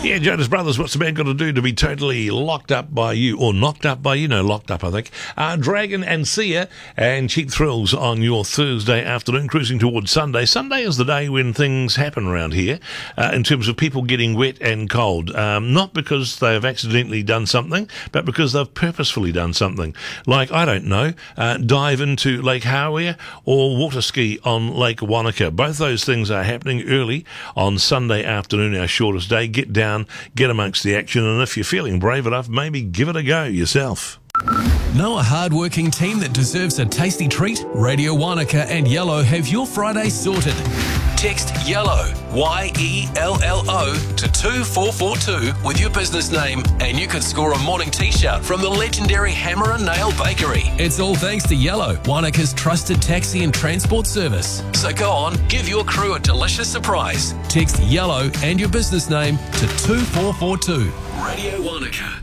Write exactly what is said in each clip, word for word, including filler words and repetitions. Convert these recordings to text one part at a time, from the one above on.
Yeah, Jonas Brothers, what's the man got to do to be totally locked up by you, or knocked up by you? No, locked up, I think. Uh, Dragon and Sia and Cheap Thrills on your Thursday afternoon, cruising towards Sunday. Sunday is the day when things happen around here uh, in terms of people getting wet and cold. Um, not because they have accidentally done something, but because they've purposefully done something. Like, I don't know, uh, dive into Lake Hawea or water ski on Lake Wanaka. Both those things are happening early on Sunday afternoon, our shortest day. Get down, get amongst the action, and if you're feeling brave enough, maybe give it a go yourself. Know a hard-working team that deserves a tasty treat? Radio Wanaka and Yellow have your Friday sorted. Text YELLOW, Y E L L O, to two four four two with your business name and you could score a morning t-shirt from the legendary Hammer and Nail Bakery. It's all thanks to Yellow, Wanaka's trusted taxi and transport service. So go on, give your crew a delicious surprise. Text YELLOW and your business name to two four four two. Radio Wanaka.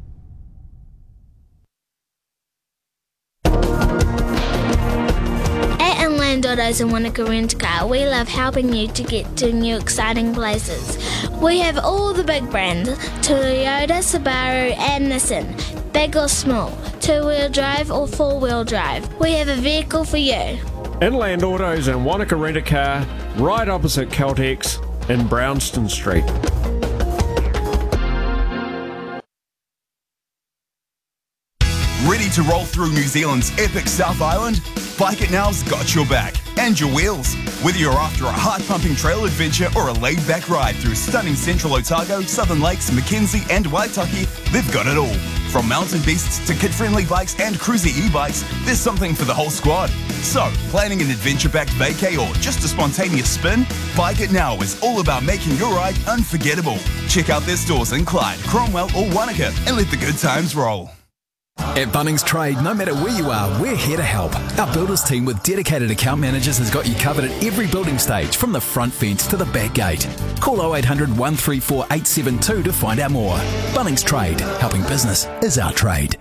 Autos and Wanaka Rent Car, we love helping you to get to new exciting places. We have all the big brands, Toyota, Subaru and Nissan, big or small, two-wheel drive or four-wheel drive. We have a vehicle for you. Inland Autos and Wanaka Rent a Car, right opposite Caltex in Brownston Street. Ready to roll through New Zealand's epic South Island? Bike It Now's got your back and your wheels. Whether you're after a heart-pumping trail adventure or a laid-back ride through stunning Central Otago, Southern Lakes, Mackenzie and Waitaki, they've got it all. From mountain beasts to kid-friendly bikes and cruiser e-bikes, there's something for the whole squad. So, planning an adventure-backed vacay or just a spontaneous spin? Bike It Now is all about making your ride unforgettable. Check out their stores in Clyde, Cromwell or Wanaka and let the good times roll. At Bunnings Trade, no matter where you are, we're here to help. Our builders team with dedicated account managers has got you covered at every building stage, from the front fence to the back gate. Call oh eight hundred, one three four, eight seven two to find out more. Bunnings Trade, helping business is our trade.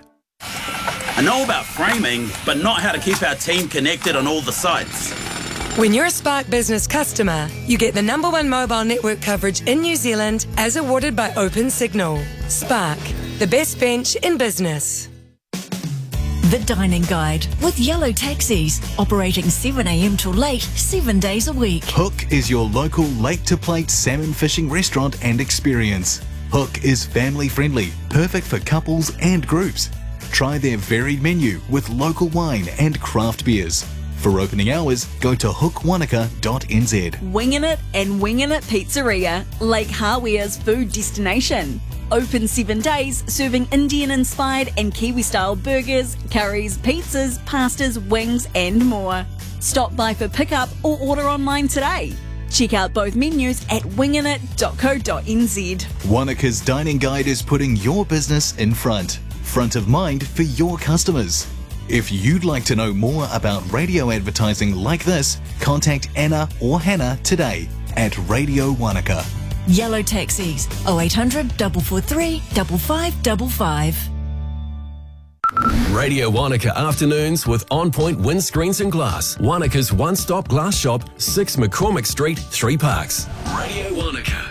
I know about framing, but not how to keep our team connected on all the sites. When you're a Spark Business customer, you get the number one mobile network coverage in New Zealand as awarded by Open Signal. Spark, the best bench in business. The Dining Guide with Yellow Taxis, operating seven a m till late, seven days a week. Hook is your local lake-to-plate salmon fishing restaurant and experience. Hook is family-friendly, perfect for couples and groups. Try their varied menu with local wine and craft beers. For opening hours, go to hook wanaka dot n z. Wingin' It and Wingin' It Pizzeria, Lake Hawea's food destination. Open seven days, serving Indian-inspired and Kiwi-style burgers, curries, pizzas, pastas, wings and more. Stop by for pickup or order online today. Check out both menus at wingin it dot co dot n z. Wanaka's Dining Guide is putting your business in front, front of mind for your customers. If you'd like to know more about radio advertising like this, contact Anna or Hannah today at Radio Wanaka. Yellow Taxis, oh eight hundred, four four three, five five five five. Radio Wanaka afternoons with On Point Windscreens and Glass. Wanaka's one-stop glass shop, six McCormick Street, Three Parks. Radio Wanaka.